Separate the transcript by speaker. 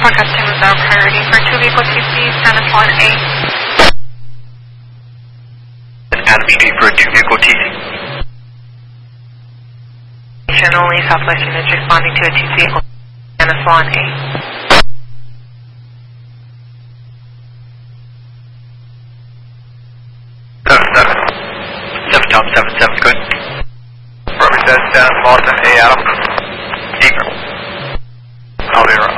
Speaker 1: Forecast 10 is our priority for 2 vehicle TC, Stannis 1A.
Speaker 2: Adam Street for a 2 vehicle TC.
Speaker 1: Only Southwestern is responding to a TC vehicle, Stannis 1A.
Speaker 2: 7 Tom 77, good.
Speaker 3: Roger, says Stannis Boston, A Adam.
Speaker 2: Deeper.
Speaker 3: I'll be right.